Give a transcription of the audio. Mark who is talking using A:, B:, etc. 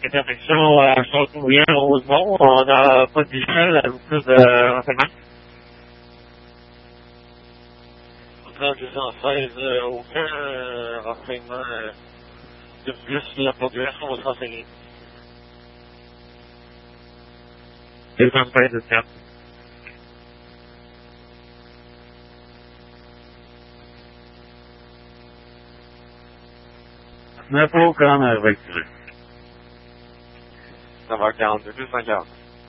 A: intersection Charles-Rosemont, on n'a pas de visuel avec plus de renseignements. 3216, aucun renseignement de plus. La population va se renseigner. 213 de 4. N'est pas au camp avec.
B: 9h42, 240.